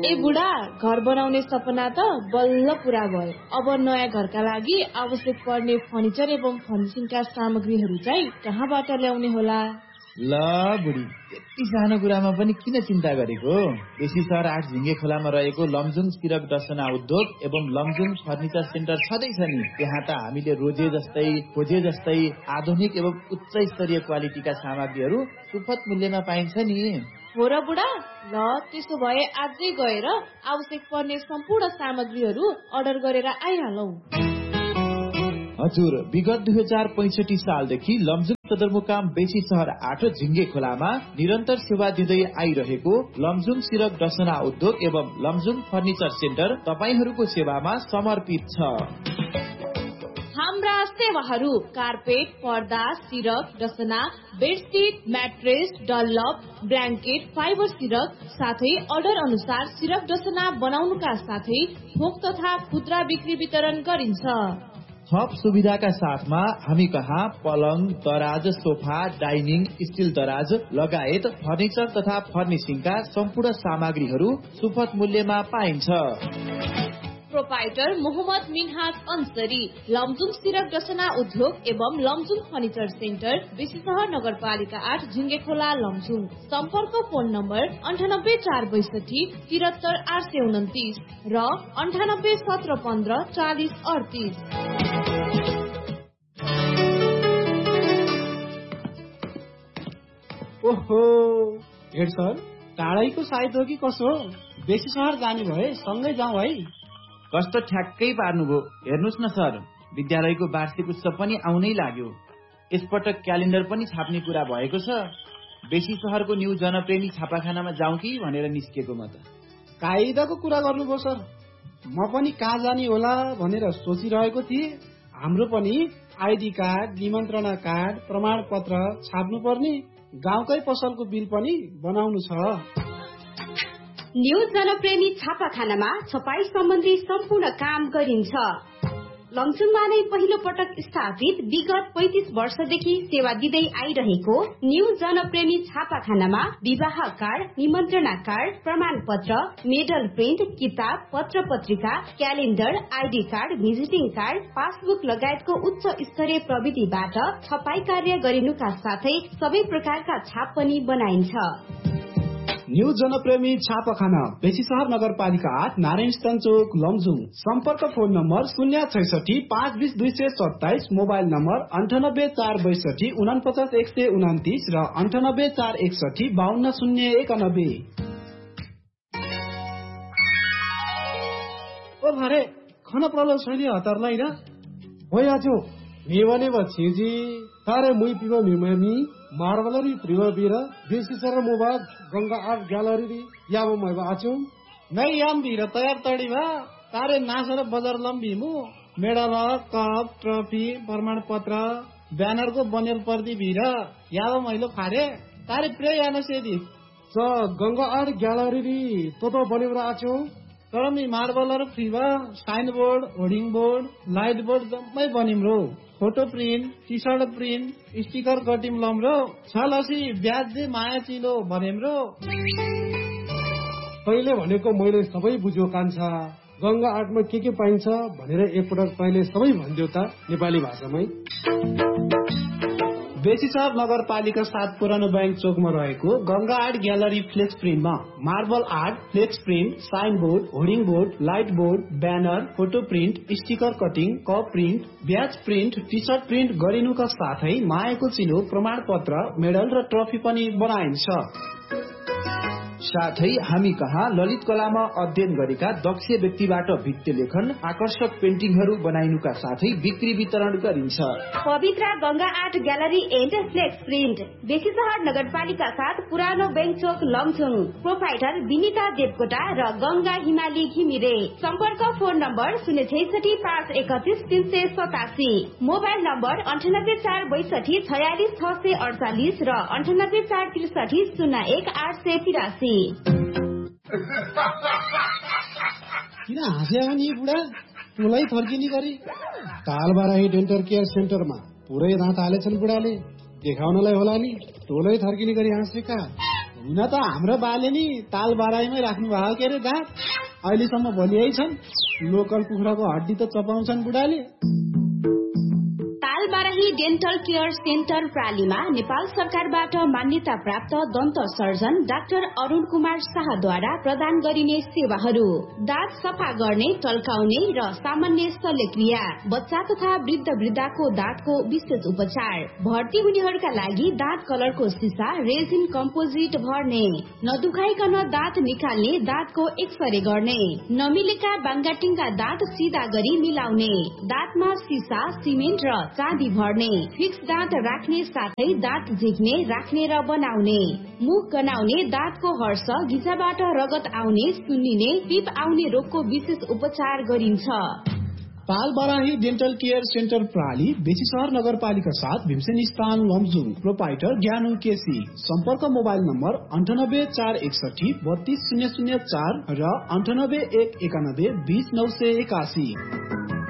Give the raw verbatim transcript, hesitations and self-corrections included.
ए बुढा, घर बनाउने सपना त बल्ल पूरा भयो। अब नयाँ घरका लागि आवश्यक पर्ने फर्निचर एवं फर्निशिङका सामग्रीहरू चाहिँ कहाँबाट ल्याउने होला? ल बुढी, यति सानो कुरामा पनि किन चिन्ता गरेको? बेसी सहर आठ झिङ्गे खोलामा रहेको लमजुङ सिरक डसना उद्योग एवं लमजुङ फर्निचर सेन्टर छँदैछ नि। त्यहाँ त हामीले रोजे जस्तै खोजे जस्तै आधुनिक एवं उच्च स्तरीय क्वालिटीका सामग्रीहरू सुपथ मूल्यमा पाइन्छ नि। हो र बुढा, ल त्यसो भए आजै गएर आवश्यक पर्ने सम्पूर्ण सामग्रीहरू अर्डर गरेर आइहालौं। हजुर, विगत दुई हजार पैंसठी सालदेखि लमजुङ सदरमुकाम बेसी सहर आठ झिङ्गे खोलामा निरन्तर सेवा दिँदै आइरहेको लमजुङ सिरक डसना उद्योग एवं लमजुङ फर्निचर सेन्टर तपाईहरूको सेवामा समर्पित छ। हाम्रा सेवाहरू कार्पेट, पर्दा, सिरक डसना, bedsheet, mattress, Dunlop, blanket, fibre सिरक साथै अर्डर अनुसार सिरक डसना बनाउनुका साथै थोक तथा खुद्रा बिक्री वितरण गरिन्छ। थप सुविधाका साथमा हामी कहाँ पलङ, दराज, सोफा, डाइनिङ, स्टिल दराज लगायत फर्निचर तथा फर्निशिङका सम्पूर्ण सामग्रीहरू सुपथ मूल्यमा पाइन्छ। प्रोपाइटर मोहम्मद मिन्हाज अन्सरी, लमजुङ सिरक डसना उद्योग एवं लमजुङ फर्निचर सेन्टर, बेसी सहर नगरपालिका आठ झिङ्गे खोला लमजुङ। सम्पर्क फोन नम्बर अन्ठानब्बे चार बैसठी तिहत्तर आठ सय उन्तिस र अन्ठानब्बे सत्र पन्ध्र चालिस अडतिस। ओहो हेड सर, टाढैको साइत हो कि कसो? बेसी सहर जाने भए सँगै जाउँ है। कस्तो ठ्याक्कै पार्नुभयो। हेर्नुहोस् न सर, विद्यालयको वार्षिक उत्सव पनि आउनै लाग्यो। यसपटक क्यालेन्डर पनि छाप्ने कुरा भएको छ। बेसी सहरको न्यू जनप्रेमी छापाखानामा जाउँ कि भनेर निस्केको म त। कायदाको कुरा गर्नुभयो सर, म पनि कहाँ जाने होला भनेर सोचिरहेको थिएँ। हाम्रो पनि आइडी कार्ड, निमन्त्रणा कार्ड, प्रमाणपत्र छाप्नु पर्ने, गाउँकै पसलको बिल पनि बनाउनु छ। न्यू जनप्रेमी छापाखानामा छपाई सम्बन्धी सम्पूर्ण काम गरिन्छ। लमजुङमा नै पहिलो पटक स्थापित विगत पैंतिस वर्षदेखि सेवा दिँदै आइरहेको न्यू जनप्रेमी छापाखानामा विवाह कार्ड, निमन्त्रणा कार्ड, प्रमाणपत्र, मेडल प्रिन्ट, किताब, पत्र पत्रिका, calendar, ID card, visiting card, passbook लगायतको उच्च स्तरीय प्रविधिबाट छपाई कार्य गरिनुका साथै सबै प्रकारका छाप पनि बनाइन्छ। न्यू जनप्रेमी छापाखाना, बेसी सहर नगरपालिका आठ, नारायणस्थान चोक, लमजुङ। सम्पर्क फोन नम्बर शून्य छैसठी पाँच बिस दुई सय सत्ताइस, मोबाइल नम्बर अन्ठानब्बे चार बैसठी उनापचास एक सय उन्तिस र अन्ठानब्बे चार एकसठी बाहन्न शून्य एकानब्बे। ओ भरे खाना प्रलो छैन हतारलाई र होइ आजो मेवने बछिजी तारे मुई पिबो मिममी मार्बलरी प्रिवबीर बेसी sir mobile Ganga art gallery याबो मैबा आचो नै याम भीर तयार तडी भा तारे नासर बजार लम्बी मु मेडल, कप, ट्रफी, प्रमाणपत्र, ब्यानर को बनेल पर्दी भीर याबो मैलो फारे तारे प्रे याना सेदी स गंगा आर्ट ग्यालरी तो तो बनेर आचो। तर मी मार्बलर फ्री भा sign board, hoarding board, light board जम्मै बनिम्रो। Photo print, T short print, sticker cutting लम्रो छलसी ब्याज दे माया चिलो भनेम्रो। तैले भनेको मैले सबै बुझ्यो कान्छा। गंगा आर्टमा के के पाइन्छ भनेर एकपटक तैले सबै भन्दियो त नेपाली भाषामै। बेसी सहर नगरपालिका सात पुरानो बैंक चोकमा रहेको Ganga art gallery flex प्रिन्टमा marble art, flex print, sign board, hoarding board, light board, banner, photo print, sticker cutting, cup print, ब्याज प्रिन्ट, टी सर्ट प्रिन्ट गरिनुका साथै मायाको चिलो, प्रमाणपत्र, मेडल र ट्रफी पनि बनाइन्छ। साथै हामी कहाँ ललित कलामा अध्ययन गरेका दक्ष व्यक्तिबाट भित्ति लेखन, आकर्षक पेन्टिङहरू बनाइनुका साथै बिक्री वितरण गरिन्छ। पवित्र Ganga art gallery and flex print, बेसी सहर नगरपालिका साथ पुरानो बैंक चोक लमजुङ। प्रोपाइटर विनिता देवकोटा र गंगा हिमाली घिमिरे। सम्पर्क फोन नम्बर शून्य छैसठी पाँच एकतिस तीन सय सतासी, मोबाइल नम्बर अन्ठानब्बे चार बैसठी छयालिस छ सय अडचालिस र अन्ठानब्बे चार त्रिसठी शून्य एक आठ सय तिरासी। किन हाँस्या नि बुढा? तुलाई फर्किने गरी कालबाराही डेन्टल केयर सेन्टरमा पुरै दाँत हालेछन् बुढाले, देखाउनलाई होला नि। टोलै थर्किने गरी हाँसेका। ल हुन त हाम्रो बाले नि ताल बाराईमै राख्नु भएको के अरे दाँत अहिलेसम्म भलियै छन्। लोकल कुखुराको हड्डी त चपाउँछन् बुढाले। तालबाराही डेन्टल केयर सेन्टर प्रालीमा नेपाल सरकारबाट मान्यता प्राप्त दन्त सर्जन डाक्टर अरुण कुमार शाहद्वारा प्रदान गरिने सेवाहरू दाँत सफा गर्ने, टल्काउने र सामान्य शल्यक्रिया, बच्चा तथा वृद्ध वृद्धाको दाँतको विशेष उपचार, भर्ती हुनेहरूका लागि दाँत कलरको सिसा रेजिन कम्पोजिट भर्ने, नदुखाइकन दाँत निकाल्ने, दाँतको एक्सरे गर्ने, नमिलेका बाङ्गाटिङका दाँत सिधा गरी मिलाउने, दाँतमा सिसा, सिमेन्ट र चाँदी भर्ने, फिक्स दाँत राख्ने साथै दाँत झिक्ने, राख्ने र बनाउने, मुख गनाउने, दाँतको हर्ष, घिचाबाट रगत आउने, सुन्निने, टिप आउने रोगको विशेष उपचार गरिन्छ। तालबाराही डेन्टल केयर सेन्टर प्राली बेसीसहर नगरपालिका साथ भीमसेन स्थान लमजुङ। प्रोपाइटर ज्ञानु केसी। सम्पर्क मोबाइल नम्बर अन्ठानब्बे चार एकसठी बत्तीस शून्य शून्य चार र अन्ठानब्बे एक एकानब्बे बीस नौ सय एकासी।